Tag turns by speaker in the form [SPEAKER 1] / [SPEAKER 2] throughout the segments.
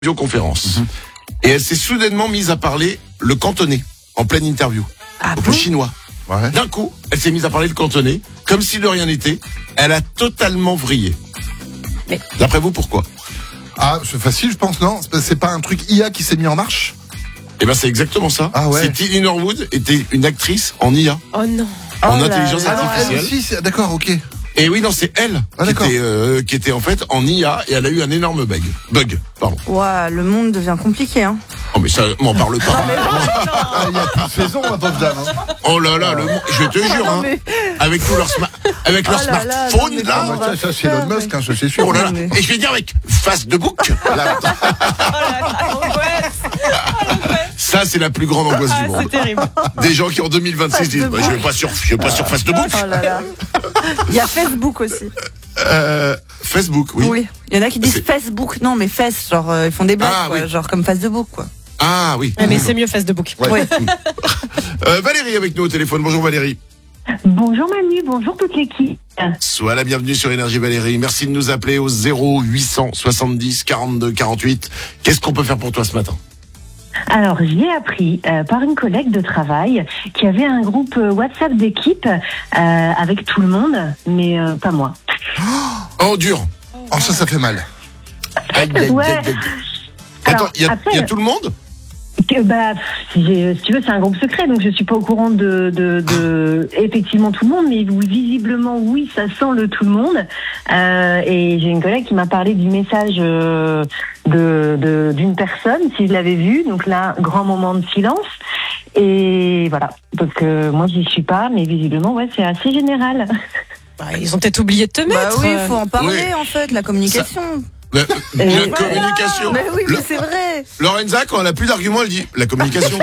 [SPEAKER 1] Conférence. Et elle s'est soudainement mise à parler le cantonais en pleine interview. Donc le chinois.
[SPEAKER 2] Ouais.
[SPEAKER 1] D'un coup, elle s'est mise à parler le cantonais, comme si de rien n'était. Elle a totalement vrillé.
[SPEAKER 3] Mais-
[SPEAKER 1] D'après vous, pourquoi?
[SPEAKER 2] Ah, c'est facile, je pense, non? C'est pas un truc IA qui s'est mis en marche?
[SPEAKER 1] Eh ben, c'est exactement ça.
[SPEAKER 2] Ah ouais.
[SPEAKER 1] C'est Tilly Norwood était une actrice en IA,
[SPEAKER 3] Oh non.
[SPEAKER 1] en
[SPEAKER 4] Oh là
[SPEAKER 1] intelligence
[SPEAKER 4] là.
[SPEAKER 2] Ah non, elle
[SPEAKER 1] artificielle.
[SPEAKER 2] aussi, d'accord, ok.
[SPEAKER 1] Et oui, non, c'est elle
[SPEAKER 2] Ah, d'accord.
[SPEAKER 1] qui était en fait en IA et elle a eu un énorme bug. Pardon.
[SPEAKER 4] Ouah, le monde devient compliqué, hein.
[SPEAKER 1] Oh, mais ça, m'en parle pas.
[SPEAKER 2] Ah, il y a plus de saison, ma pauvre dame. Hein.
[SPEAKER 1] Oh là là, je te jure,
[SPEAKER 4] non,
[SPEAKER 1] hein,
[SPEAKER 4] mais-
[SPEAKER 1] avec tous leurs avec leur
[SPEAKER 4] Oh là là,
[SPEAKER 1] smartphone,
[SPEAKER 4] non, mais
[SPEAKER 1] là.
[SPEAKER 4] comment
[SPEAKER 2] Ah, ça, c'est Elon Musk, hein, ça, c'est sûr.
[SPEAKER 1] Oh là là.
[SPEAKER 4] mais-
[SPEAKER 1] Et je vais dire avec face de bouc. Là, ça, c'est la plus grande angoisse du
[SPEAKER 3] Ah,
[SPEAKER 1] monde.
[SPEAKER 3] c'est terrible.
[SPEAKER 1] Des gens qui en 2026 disent, bah, je vais pas sur face de bouc.
[SPEAKER 4] Oh là là. Il y a Facebook aussi.
[SPEAKER 1] Facebook, oui.
[SPEAKER 4] Oui. Il y en a qui disent
[SPEAKER 1] C'est-
[SPEAKER 4] Facebook. Non, mais fesses, genre, ils font des blagues,
[SPEAKER 1] Ah,
[SPEAKER 4] quoi.
[SPEAKER 1] oui.
[SPEAKER 4] Genre comme Facebook, quoi.
[SPEAKER 1] Ah oui.
[SPEAKER 3] Ouais, mais c'est mieux face de bouc.
[SPEAKER 2] Ouais.
[SPEAKER 4] Ouais.
[SPEAKER 1] Valérie avec nous au téléphone. Bonjour Valérie.
[SPEAKER 5] Bonjour Manu, bonjour toute l'équipe.
[SPEAKER 1] Sois la bienvenue sur Énergie Valérie. Merci de nous appeler au 0870 42 48. Qu'est-ce qu'on peut faire pour toi ce matin?
[SPEAKER 5] Alors, j'ai appris par une collègue de travail qu'il y avait un groupe WhatsApp d'équipe avec tout le monde, mais pas moi.
[SPEAKER 1] Oh, dur.
[SPEAKER 2] Oh, ça fait mal.
[SPEAKER 5] Ouais.
[SPEAKER 1] Attends,
[SPEAKER 5] Alors,
[SPEAKER 1] il y a
[SPEAKER 5] après-
[SPEAKER 1] tout le monde?
[SPEAKER 5] Bah, si tu veux, c'est un groupe secret, donc je suis pas au courant de effectivement tout le monde, mais visiblement, oui, ça sent le tout le monde. Et j'ai une collègue qui m'a parlé du message d'une personne, si je l'avais vu. Donc là, grand moment de silence. Et voilà. Donc moi, j'y suis pas, mais visiblement, ouais, c'est assez général.
[SPEAKER 3] Bah, ils ont peut-être oublié de te
[SPEAKER 4] Bah
[SPEAKER 3] mettre.
[SPEAKER 4] oui, il faut en parler,
[SPEAKER 1] Oui.
[SPEAKER 4] en fait, la communication.
[SPEAKER 1] La
[SPEAKER 5] Voilà.
[SPEAKER 1] communication.
[SPEAKER 4] Mais oui,
[SPEAKER 1] Le-
[SPEAKER 4] mais c'est vrai.
[SPEAKER 1] Lorenza, quand elle a plus d'arguments, elle dit la communication.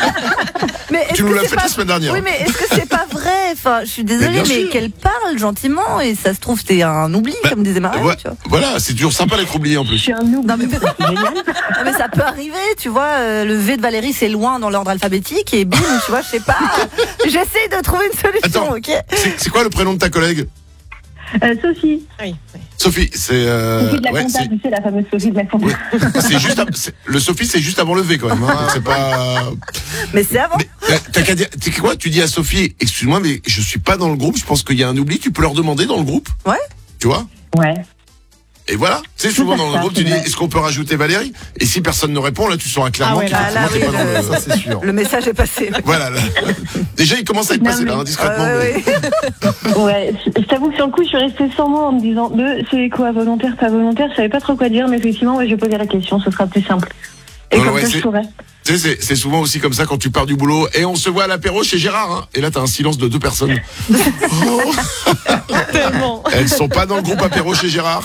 [SPEAKER 4] Mais est-ce
[SPEAKER 1] Tu nous
[SPEAKER 4] que
[SPEAKER 1] l'as
[SPEAKER 4] c'est
[SPEAKER 1] fait
[SPEAKER 4] pas-
[SPEAKER 1] la semaine dernière.
[SPEAKER 4] Oui, mais est-ce que c'est pas vrai? Enfin, je suis
[SPEAKER 1] Mais
[SPEAKER 4] désolée,
[SPEAKER 1] bien
[SPEAKER 4] mais
[SPEAKER 1] sûr.
[SPEAKER 4] qu'elle parle gentiment et ça se trouve, c'est un oubli,
[SPEAKER 1] Bah,
[SPEAKER 4] comme disait Marianne,
[SPEAKER 1] Ouais,
[SPEAKER 4] tu vois.
[SPEAKER 1] voilà, c'est toujours sympa d'être oublié en
[SPEAKER 5] Je
[SPEAKER 1] plus.
[SPEAKER 5] suis un noob.
[SPEAKER 4] Non, mais-
[SPEAKER 5] C'est génial.
[SPEAKER 4] Non, mais ça peut arriver, tu vois. Le V de Valérie, c'est loin dans l'ordre alphabétique et bim, tu vois, je sais pas. J'essaie de trouver une solution,
[SPEAKER 1] Attends.
[SPEAKER 4] ok?
[SPEAKER 1] C'est quoi le prénom de ta collègue?
[SPEAKER 5] Sophie.
[SPEAKER 3] Oui.
[SPEAKER 1] Sophie, c'est
[SPEAKER 5] Sophie de la
[SPEAKER 1] ouais,
[SPEAKER 5] compta,
[SPEAKER 1] c'est
[SPEAKER 5] tu sais, la fameuse Sophie de la compta.
[SPEAKER 1] c'est juste le Sophie, c'est juste avant le V quand même. Hein. C'est pas.
[SPEAKER 4] Mais c'est avant.
[SPEAKER 1] Mais, t'as qu'à dire, tu sais quoi? Tu dis à Sophie, excuse-moi, mais je suis pas dans le groupe. Je pense qu'il y a un oubli. Tu peux leur demander dans le groupe.
[SPEAKER 4] Ouais.
[SPEAKER 1] Tu vois?
[SPEAKER 5] Ouais.
[SPEAKER 1] Et voilà. Tu sais, souvent dans le
[SPEAKER 5] ça,
[SPEAKER 1] groupe,
[SPEAKER 5] c'est
[SPEAKER 1] tu dis,
[SPEAKER 5] vrai.
[SPEAKER 1] est-ce qu'on peut rajouter Valérie? Et si personne ne répond, là, tu sauras clairement
[SPEAKER 3] Ah ouais,
[SPEAKER 1] qu'effectivement,
[SPEAKER 4] là,
[SPEAKER 1] t'es
[SPEAKER 4] oui,
[SPEAKER 1] pas dans le.
[SPEAKER 2] Ça, c'est sûr.
[SPEAKER 4] Le message est passé.
[SPEAKER 1] Voilà. Là. Déjà, il commence à être
[SPEAKER 5] Non,
[SPEAKER 1] passé
[SPEAKER 5] mais-
[SPEAKER 1] là, hein, discrètement.
[SPEAKER 4] Ouais,
[SPEAKER 1] mais-
[SPEAKER 4] ouais.
[SPEAKER 5] Ouais, je t'avoue que sur le coup, je suis restée sans mots en me disant c'est quoi, volontaire, pas volontaire. Je savais pas trop quoi dire, mais effectivement, ouais, je vais poser la question, ce sera plus simple. Et
[SPEAKER 1] Non,
[SPEAKER 5] comme
[SPEAKER 1] ouais,
[SPEAKER 5] ça,
[SPEAKER 1] c'est-
[SPEAKER 5] je saurais.
[SPEAKER 1] Tu sais, c'est souvent aussi comme ça quand tu pars du boulot et on se voit à l'apéro chez Gérard. Hein, et là, t'as un silence de 2 personnes. Oh,
[SPEAKER 3] Tellement.
[SPEAKER 1] elles sont pas dans le groupe apéro chez Gérard.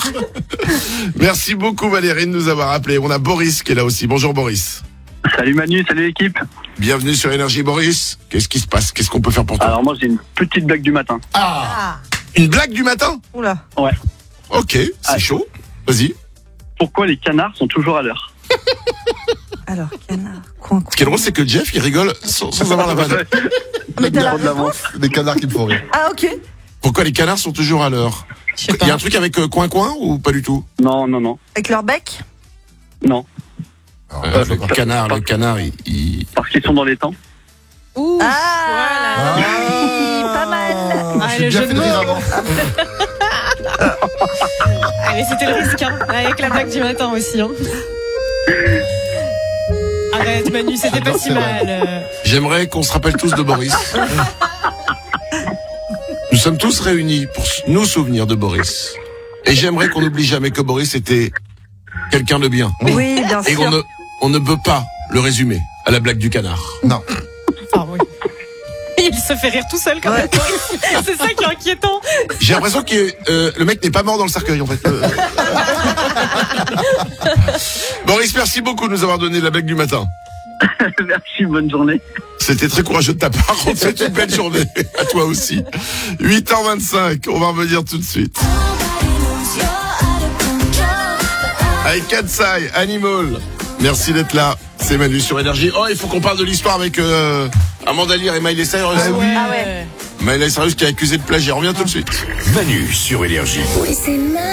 [SPEAKER 1] Merci beaucoup Valérie de nous avoir appelé. On a Boris qui est là aussi. Bonjour Boris.
[SPEAKER 6] Salut Manu, salut l'équipe.
[SPEAKER 1] Bienvenue sur Énergie Boris. Qu'est-ce qui se passe? Qu'est-ce qu'on peut faire pour toi?
[SPEAKER 6] Alors moi j'ai une petite blague du matin.
[SPEAKER 4] Ah.
[SPEAKER 1] Une blague du matin?
[SPEAKER 4] Oula.
[SPEAKER 1] Ok, c'est
[SPEAKER 6] Ah.
[SPEAKER 1] chaud. Vas-y.
[SPEAKER 6] Pourquoi les canards sont toujours à l'heure?
[SPEAKER 4] Alors, canard, coin, coin.
[SPEAKER 1] Ce qui est drôle, c'est que Jeff, il rigole sans avoir la vanne.
[SPEAKER 4] Mais t'as la
[SPEAKER 6] Trop de l'avance.
[SPEAKER 4] réponse?
[SPEAKER 2] Des canards qui me font rire.
[SPEAKER 4] Ah, ok.
[SPEAKER 1] Pourquoi les canards sont toujours à l'heure?
[SPEAKER 3] Je sais
[SPEAKER 1] Il y a un
[SPEAKER 3] pas.
[SPEAKER 1] truc avec coin-coin ou pas du tout?
[SPEAKER 6] Non, non, non,
[SPEAKER 4] Avec leur bec?
[SPEAKER 6] non.
[SPEAKER 2] Alors,
[SPEAKER 1] Le canard, il...
[SPEAKER 6] Parce qu'ils sont dans les temps.
[SPEAKER 3] Ouh.
[SPEAKER 4] Ah.
[SPEAKER 3] Voilà.
[SPEAKER 4] Oui, pas mal.
[SPEAKER 3] Ah,
[SPEAKER 2] J'ai
[SPEAKER 3] le
[SPEAKER 2] bien
[SPEAKER 3] jeu
[SPEAKER 2] fait
[SPEAKER 3] de
[SPEAKER 2] de rire
[SPEAKER 3] mots.
[SPEAKER 2] avant.
[SPEAKER 3] Allez, c'était le risque, hein. Avec la blague du matin aussi, hein. Arrête, Manu, c'était pas si
[SPEAKER 2] c'est vrai.
[SPEAKER 3] mal.
[SPEAKER 1] J'aimerais qu'on se rappelle tous de Boris. Nous sommes tous réunis pour nous souvenir de Boris. Et j'aimerais qu'on n'oublie jamais que Boris était quelqu'un de bien.
[SPEAKER 4] Oui, bien
[SPEAKER 1] Et
[SPEAKER 4] sûr.
[SPEAKER 1] on ne peut pas le résumer à la blague du canard.
[SPEAKER 2] Non.
[SPEAKER 3] Ah oui. Il se fait rire tout seul quand même. C'est ça qui est inquiétant.
[SPEAKER 1] J'ai l'impression que le mec n'est pas mort dans le cercueil en fait. Boris, merci beaucoup de nous avoir donné la blague du matin.
[SPEAKER 6] Merci, bonne journée.
[SPEAKER 1] C'était très courageux de ta part. On te souhaite une belle journée. À toi aussi. 8h25. On va revenir tout de suite. Avec Katsai, Animal. Merci d'être là. C'est Manu sur Énergie. Oh, il faut qu'on parle de l'histoire avec Amanda Lear et Miley Cyrus.
[SPEAKER 4] Ah ouais.
[SPEAKER 1] Miley Cyrus qui est accusé de plagiat. On revient tout de suite.
[SPEAKER 7] Manu sur Énergie.
[SPEAKER 8] Oui, c'est